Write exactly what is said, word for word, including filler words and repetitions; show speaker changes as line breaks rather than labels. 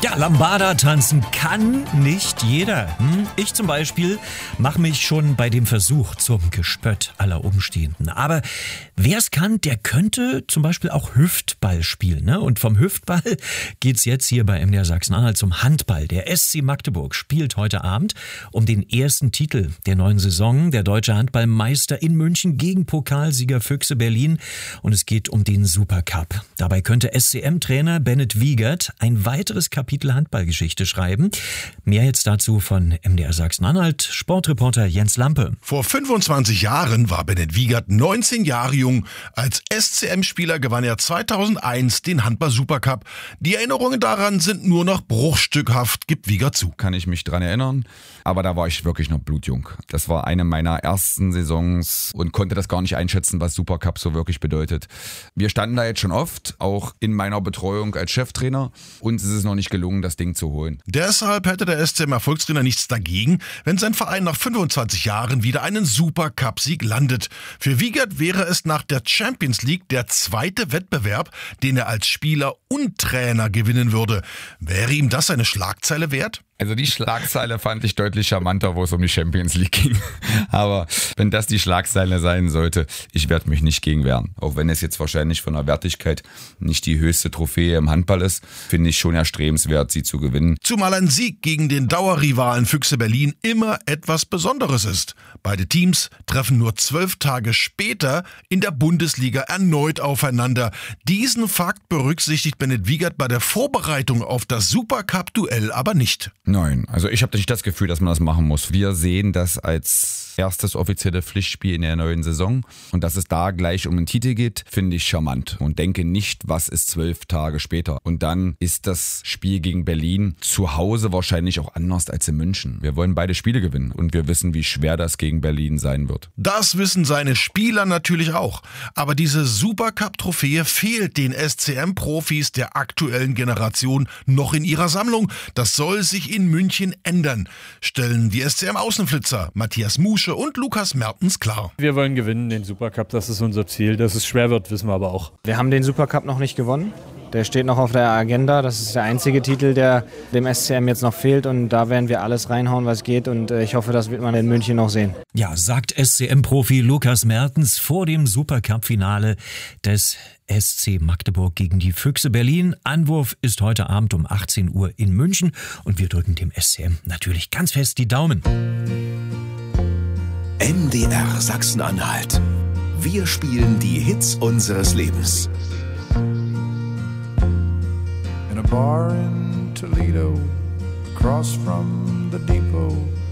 Ja, Lambada tanzen kann nicht jeder. Hm? Ich zum Beispiel mache mich schon bei dem Versuch zum Gespött aller Umstehenden. Aber wer es kann, der könnte zum Beispiel auch Hüftball spielen. Ne? Und vom Hüftball geht's jetzt hier bei M D R Sachsen-Anhalt zum Handball. Der S C Magdeburg spielt heute Abend um den ersten Titel der neuen Saison. Der deutsche Handballmeister in München gegen Pokalsieger Füchse Berlin. Und es geht um den Supercup. Dabei könnte S C M-Trainer Bennett Wiegert ein weiteres Kapitel Handballgeschichte schreiben. Mehr jetzt dazu von M D R Sachsen-Anhalt, Sportreporter Jens Lampe.
Vor fünfundzwanzig Jahren war Bennett Wiegert neunzehn Jahre jung. Als S C M-Spieler gewann er zweitausendeins den Handball-Supercup. Die Erinnerungen daran sind nur noch bruchstückhaft, gibt Wiegert zu.
Kann ich mich dran erinnern, aber da war ich wirklich noch blutjung. Das war eine meiner ersten Saisons und konnte das gar nicht einschätzen, was Supercup so wirklich bedeutet. Wir standen da jetzt schon oft, auch in meiner Betreuung als Cheftrainer. Uns ist es noch nicht gelungen, das Ding zu holen.
Deshalb hätte der S C M-Erfolgstrainer nichts dagegen, wenn sein Verein nach fünfundzwanzig Jahren wieder einen Supercup-Sieg landet. Für Wiegert wäre es nach der Champions League der zweite Wettbewerb, den er als Spieler und Trainer gewinnen würde. Wäre ihm das eine Schlagzeile wert?
Also die Schlagzeile fand ich deutlich charmanter, wo es um die Champions League ging. Aber wenn das die Schlagzeile sein sollte, ich werde mich nicht gegen wehren. Auch wenn es jetzt wahrscheinlich von der Wertigkeit nicht die höchste Trophäe im Handball ist, finde ich schon erstrebenswert, sie zu gewinnen.
Zumal ein Sieg gegen den Dauerrivalen Füchse Berlin immer etwas Besonderes ist. Beide Teams treffen nur zwölf Tage später in der Bundesliga erneut aufeinander. Diesen Fakt berücksichtigt Bennett Wiegert bei der Vorbereitung auf das Supercup-Duell aber nicht.
Nein, also ich habe nicht das Gefühl, dass man das machen muss. Wir sehen das als erstes offizielle Pflichtspiel in der neuen Saison. Und dass es da gleich um den Titel geht, finde ich charmant. Und denke nicht, was ist zwölf Tage später. Und dann ist das Spiel gegen Berlin zu Hause wahrscheinlich auch anders als in München. Wir wollen beide Spiele gewinnen und wir wissen, wie schwer das gegen Berlin sein wird.
Das wissen seine Spieler natürlich auch. Aber diese Supercup-Trophäe fehlt den S C M-Profis der aktuellen Generation noch in ihrer Sammlung. Das soll sich in München ändern, stellen die S C M-Außenflitzer Matthias Musche und Lukas Mertens klar.
Wir wollen gewinnen, den Supercup, das ist unser Ziel. Dass es schwer wird, wissen wir aber auch.
Wir haben den Supercup noch nicht gewonnen. Der steht noch auf der Agenda. Das ist der einzige Titel, der dem S C M jetzt noch fehlt. Und da werden wir alles reinhauen, was geht. Und ich hoffe, das wird man in München noch sehen.
Ja, sagt S C M-Profi Lukas Mertens vor dem Supercup-Finale des S C Magdeburg gegen die Füchse Berlin. Anwurf ist heute Abend um achtzehn Uhr in München. Und wir drücken dem S C M natürlich ganz fest die Daumen.
M D R Sachsen-Anhalt. Wir spielen die Hits unseres Lebens.
In a bar in Toledo, across from the depot.